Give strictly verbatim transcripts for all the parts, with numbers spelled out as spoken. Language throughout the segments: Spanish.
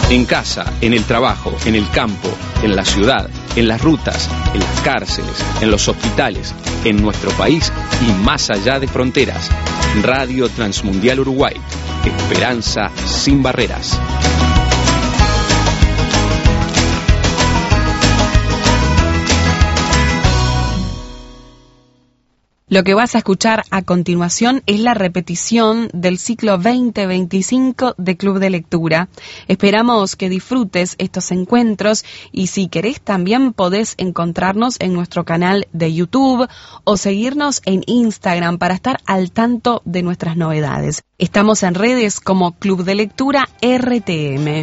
En casa, en el trabajo, en el campo, en la ciudad, en las rutas, en las cárceles, en los hospitales, en nuestro país y más allá de fronteras. Radio Transmundial Uruguay. Esperanza sin barreras. Lo que vas a escuchar a continuación es la repetición del ciclo veinte veinticinco de Club de Lectura. Esperamos que disfrutes estos encuentros y si querés también podés encontrarnos en nuestro canal de YouTube o seguirnos en Instagram para estar al tanto de nuestras novedades. Estamos en redes como Club de Lectura R T M.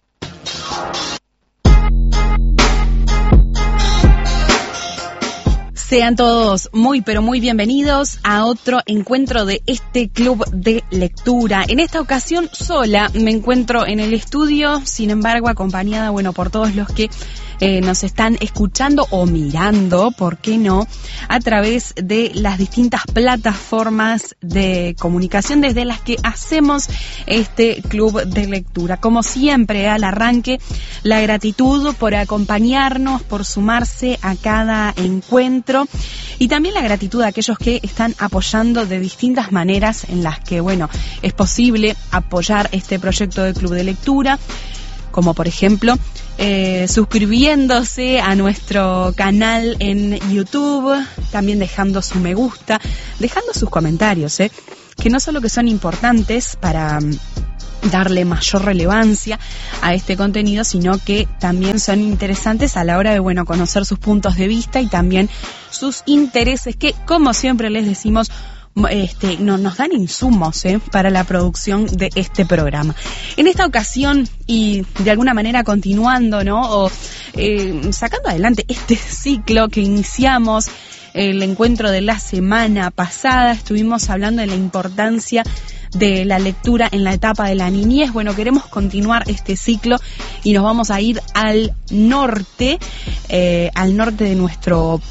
Sean todos muy pero muy bienvenidos a otro encuentro de este Club de Lectura. En esta ocasión sola me encuentro en el estudio, sin embargo acompañada, bueno, por todos los que eh, nos están escuchando o mirando, ¿por qué no?, a través de las distintas plataformas de comunicación desde las que hacemos este Club de Lectura. Como siempre, al arranque, la gratitud por acompañarnos, por sumarse a cada encuentro. Y también la gratitud a aquellos que están apoyando de distintas maneras en las que, bueno, es posible apoyar este proyecto de Club de Lectura, como por ejemplo eh, suscribiéndose a nuestro canal en YouTube, también dejando su me gusta, dejando sus comentarios, eh, que no solo que son importantes para darle mayor relevancia a este contenido, sino que también son interesantes a la hora de, bueno, conocer sus puntos de vista y también sus intereses, que, como siempre les decimos, este, no, nos dan insumos ¿eh? para la producción de este programa. En esta ocasión, y de alguna manera continuando, ¿no?, o eh, sacando adelante este ciclo que iniciamos el encuentro de la semana pasada, estuvimos hablando de la importancia de la lectura en la etapa de la niñez. Bueno, queremos continuar este ciclo y nos vamos a ir al norte, eh, al norte de nuestro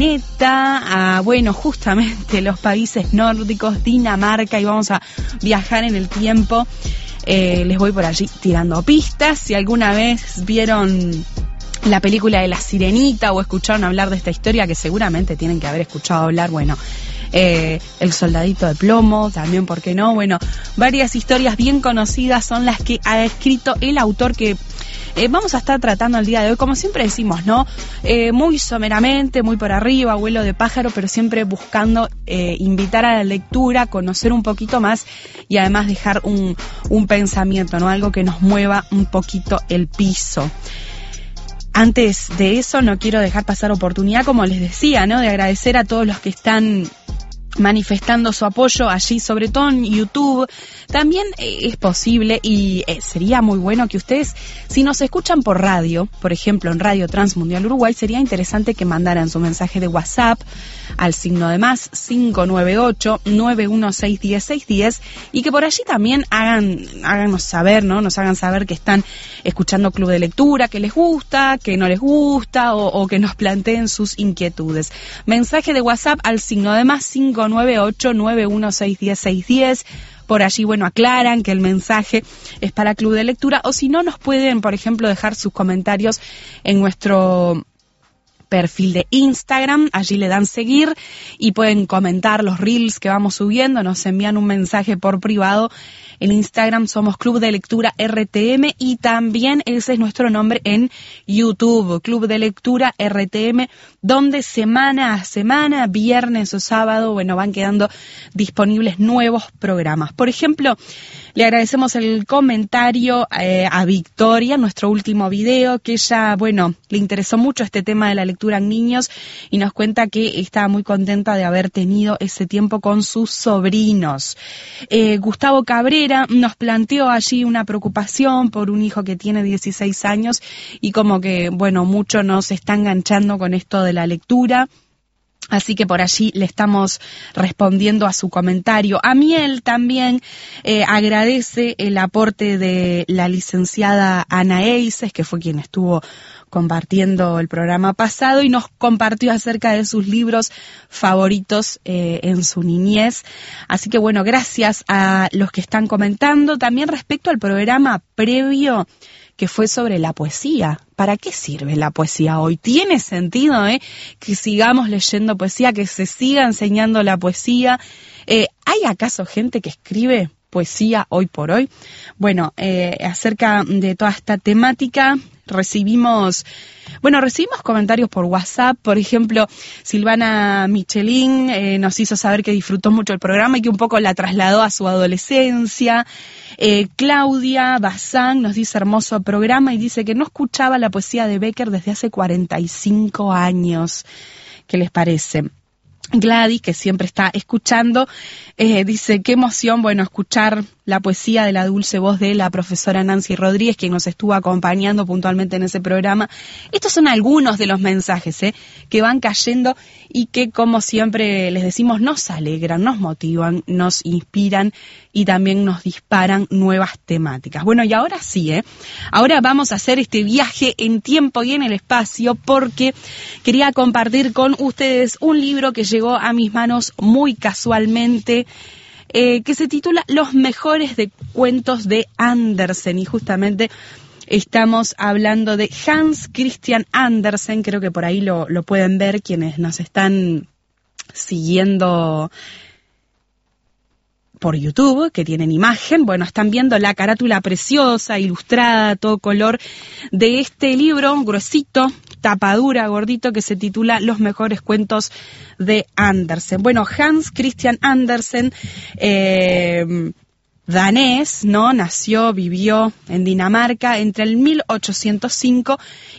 planeta, a, bueno, justamente los países nórdicos, Dinamarca, y vamos a viajar en el tiempo. Eh, les voy por allí tirando pistas. Si alguna vez vieron la película de La Sirenita o escucharon hablar de esta historia, que seguramente tienen que haber escuchado hablar, bueno, Eh, El Soldadito de Plomo, también, ¿por qué no? Bueno, varias historias bien conocidas son las que ha escrito el autor que eh, vamos a estar tratando el día de hoy, como siempre decimos, ¿no? Eh, muy someramente, muy por arriba, vuelo de pájaro, pero siempre buscando eh, invitar a la lectura, conocer un poquito más y además dejar un, un pensamiento, ¿no? Algo que nos mueva un poquito el piso. Antes de eso, no quiero dejar pasar oportunidad, como les decía, ¿no?, de agradecer a todos los que están manifestando su apoyo allí, sobre todo en YouTube. También eh, es posible y eh, sería muy bueno que ustedes, si nos escuchan por radio, por ejemplo en Radio Transmundial Uruguay, sería interesante que mandaran su mensaje de WhatsApp al signo de más cinco nueve ocho, nueve uno seis, uno cero seis uno cero y que por allí también hagan háganos saber, ¿no? Nos hagan saber que están escuchando Club de Lectura, que les gusta, que no les gusta, o, o que nos planteen sus inquietudes. Mensaje de WhatsApp al signo de más cinco nueve ocho, nueve uno seis, uno cero seis uno cero. Por allí, bueno, aclaran que el mensaje es para Club de Lectura, o si no, nos pueden, por ejemplo, dejar sus comentarios en nuestro perfil de Instagram. Allí le dan seguir y pueden comentar los reels que vamos subiendo, nos envían un mensaje por privado. En Instagram somos Club de Lectura R T M y también ese es nuestro nombre en YouTube, Club de Lectura R T M, donde semana a semana, viernes o sábado, bueno, van quedando disponibles nuevos programas. Por ejemplo, le agradecemos el comentario eh, a Victoria, nuestro último video, que ella, bueno, le interesó mucho este tema de la lectura en niños y nos cuenta que estaba muy contenta de haber tenido ese tiempo con sus sobrinos. Eh, Gustavo Cabrera nos planteó allí una preocupación por un hijo que tiene dieciséis años y como que, bueno, mucho nos está enganchando con esto de la lectura. Así que por allí le estamos respondiendo a su comentario. A Miel también eh, agradece el aporte de la licenciada Ana Eises, que fue quien estuvo compartiendo el programa pasado y nos compartió acerca de sus libros favoritos eh, en su niñez. Así que bueno, gracias a los que están comentando. También respecto al programa previo que fue sobre la poesía. ¿Para qué sirve la poesía hoy? ¿Tiene sentido eh, que sigamos leyendo poesía, que se siga enseñando la poesía? Eh, ¿Hay acaso gente que escribe poesía hoy por hoy? Bueno, eh, acerca de toda esta temática recibimos, bueno, recibimos comentarios por WhatsApp. Por ejemplo, Silvana Michelin eh, nos hizo saber que disfrutó mucho el programa y que un poco la trasladó a su adolescencia. Eh, Claudia Bazán nos dice hermoso programa y dice que no escuchaba la poesía de Becker desde hace cuarenta y cinco años. ¿Qué les parece? Gladys, que siempre está escuchando, eh, dice, qué emoción, bueno, escuchar la poesía de la dulce voz de la profesora Nancy Rodríguez, quien nos estuvo acompañando puntualmente en ese programa. Estos son algunos de los mensajes eh, que van cayendo y que, como siempre les decimos, nos alegran, nos motivan, nos inspiran y también nos disparan nuevas temáticas. Bueno, y ahora sí, ¿eh? Ahora vamos a hacer este viaje en tiempo y en el espacio porque quería compartir con ustedes un libro que llegó a mis manos muy casualmente, eh, que se titula Los mejores de cuentos de Andersen, y justamente estamos hablando de Hans Christian Andersen. Creo que por ahí lo, lo pueden ver quienes nos están siguiendo por YouTube, que tienen imagen. Bueno, están viendo la carátula preciosa, ilustrada, todo color, de este libro, gruesito, tapadura, gordito, que se titula Los mejores cuentos de Andersen. Bueno, Hans Christian Andersen, eh, danés, ¿no? Nació, vivió en Dinamarca entre el mil ochocientos cinco